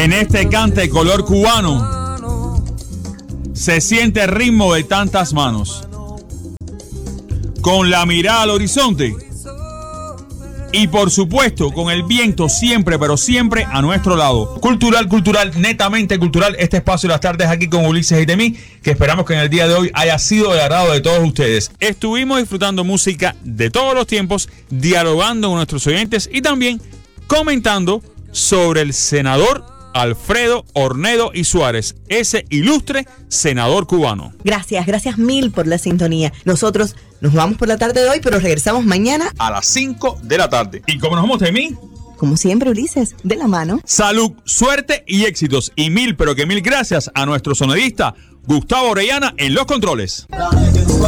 En este cante color cubano se siente el ritmo de tantas manos, con la mirada al horizonte y por supuesto con el viento siempre, pero siempre a nuestro lado. Cultural, netamente cultural, este espacio de las tardes aquí con Ulises y Temí, que esperamos que en el día de hoy haya sido del agrado de todos ustedes. Estuvimos disfrutando música de todos los tiempos, dialogando con nuestros oyentes y también comentando sobre el senador Alfredo Ornedo y Suárez, ese ilustre senador cubano. Gracias mil por la sintonía. Nosotros nos vamos por la tarde de hoy, pero regresamos mañana a las 5 de la tarde. ¿Y cómo nos vamos, Temí? Como siempre, Ulises, de la mano. Salud, suerte y éxitos. Y mil, pero que mil gracias a nuestro sonidista Gustavo Orellana en los controles.